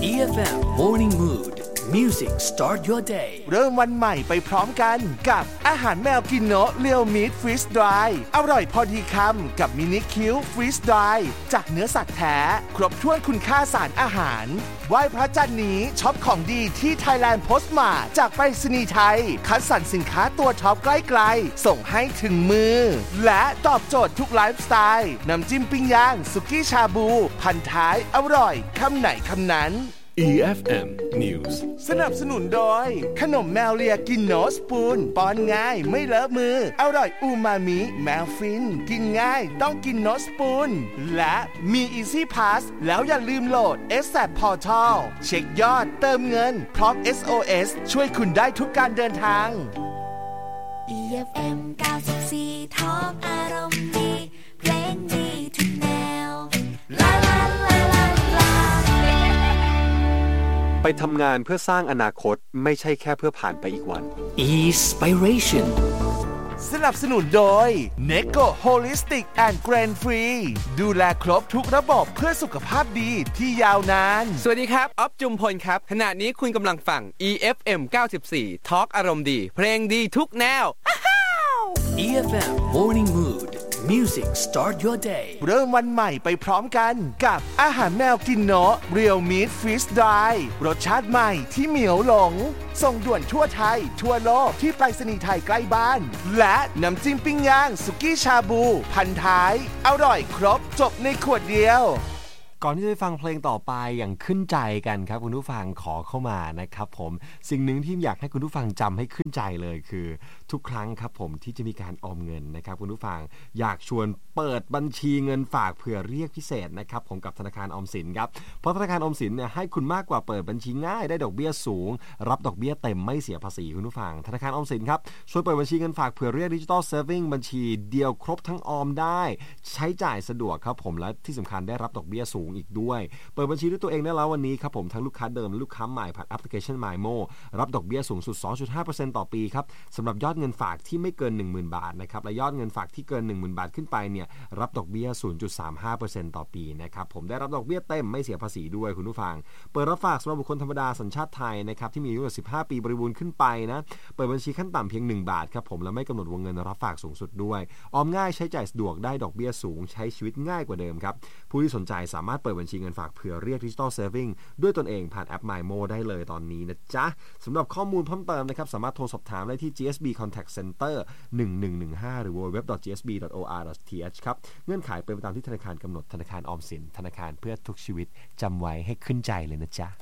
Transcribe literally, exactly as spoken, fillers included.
อี เอฟ เอ็ม Morning Mood Music Start Your Day เริ่มวันใหม่ไปพร้อมกันกับอาหารแมวกินโนะเรียวมิตฟรีสดรายอร่อยพอดีคำกับมินิคิวฟรีสดรายจากเนื้อสัตว์แท้ครบถ้วนคุณค่าสารอาหารไหว้พระจันทร์นี้ช็อปของดีที่ Thailand Postmart จากไปรษณีย์ไทยคัดสรรสินค้าตัวท็อปใกล้ๆส่งให้ถึงมือและตอบโจทย์ทุกไลฟ์สไตล์น้ำจิ้มปิ้งย่างสุกี้ชาบูพันท้ายอร่อยคำไหนคำนั้นอี เอฟ เอ็ม News สนับสนุนโดยขนมแมวเลียกินโนสปูนป้อนง่ายไม่เลอะมืออร่อยอูมามิแมวฟินกินง่ายต้องกินโนสปูนและมี Easy Pass แล้วอย่าลืมโหลด เอส แอ พี Portal เช็คยอดเติมเงินพร้อม เอส โอ เอส ช่วยคุณได้ทุกการเดินทางอี เอฟ เอ็ม เก้าสิบสี่ Talk อารมณ์ดีเพลงดีทุกแนวลาลาลาลาลาไปทำงานเพื่อสร้างอนาคตไม่ใช่แค่เพื่อผ่านไปอีกวัน Inspiration สนับสนุนโดย Neko Holistic and Grain Free ดูแลครบทุกระบบเพื่อสุขภาพดีที่ยาวนานสวัสดีครับอ๊อฟจุมพลครับขณะนี้คุณกำลังฟัง อี เอฟ เอ็ม เก้าสิบสี่ Talk อารมณ์ดีเพลงดีทุกแนวอี เอฟ เอ็ม Morning Mood Music Start Your Day เริ่มวันใหม่ไปพร้อมกันกับอาหารแมวกินโนะเรียวมิตฟรีสดรายรสชาติใหม่ที่เหมียวหลงส่งด่วนทั่วไทยทั่วโลกที่ไปรษณีย์ไทยใกล้บ้านและน้ำจิ้มปิ้งย่างสุกี้ชาบูพันท้ายอร่อยครบจบในขวดเดียวก่อนที่จะฟังเพลงต่อไปอย่างขึ้นใจกันครับคุณผู้ฟังขอเข้ามานะครับผมสิ่งหนึ่งที่อยากให้คุณผู้ฟังจำให้ขึ้นใจเลยคือทุกครั้งครับผมที่จะมีการออมเงินนะครับคุณผู้ฟังอยากชวนเปิดบัญชีเงินฝากเผื่อเรียกพิเศษนะครับผมกับธนาคารออมสินครับเพราะธนาคารออมสินเนี่ยให้คุณมากกว่าเปิดบัญชีง่ายได้ดอกเบี้ยสูงรับดอกเบี้ยเต็มไม่เสียภาษีคุณผู้ฟังธนาคารออมสินครับช่วยเปิดบัญชีเงินฝากเผื่อเรียกดิจิทัลเซฟวิ่งบัญชีเดียวครบทั้งออมได้ใช้จ่ายสะดวกครับผมและที่สำคัญได้รับดอกเบี้ยสูงอีกด้วยเปิดบัญชีด้วยตัวเองได้แล้ววันนี้ครับผมทั้งลูกค้าเดิมและลูกค้าใหม่ผ่านแอปพลิเคชัน มายโม รับดอกเบี้ยสูงสุด สองจุดห้าเปอร์เซ็นต์ ต่อปีครับสำหรับยอดเงินฝากที่ไม่เกิน หนึ่งหมื่น บาทนะครับและยอดเงินฝากที่เกิน หนึ่งหมื่น บาทขึ้นไปเนี่ยรับดอกเบี้ย ศูนย์จุดสามห้าเปอร์เซ็นต์ ต่อปีนะครับผมได้รับดอกเบี้ยเต็มไม่เสียภาษีด้วยคุณผู้ฟังเปิดรับฝากสำหรับบุคคลธรรมดาสัญชาติไทยนะครับที่มีอายุสิบห้าปีบริบูรณ์ขึ้นไปนะเปิดบัญชีขั้นต่ำเพียงหนึ่งบาทครับผมและไม่กำหนดวงเงินรับฝากสูงสุดด้วยออมง่ายใช้จ่ายสะดวกได้ดอกเบี้ยสูงใช้ชีวิตง่ายกว่าเดิมครับผู้ที่สนใจสามารถเปิดบัญชีเงินฝากเผื่อเรียก Digital Saving ด้วยตนเองผ่านแอป มาย โม ได้เลยตอนนี้นะจ๊ะสำหรับข้อมูลเพิ่มเติมนะครับสามารถโทรสอบถามได้ที่ จี เอส บี Contact Center หนึ่งหนึ่งหนึ่งห้า หรือ ดับเบิลยู ดับเบิลยู ดับเบิลยู ดอท จี เอส บี ดอท โอ อาร์ ดอท ที เอช ครับเงื่อนไขเป็นไปตามที่ธนาคารกำหนดธนาคารออมสินธนาคารเพื่อทุกชีวิตจำไว้ให้ขึ้นใจเลยนะจ๊ะ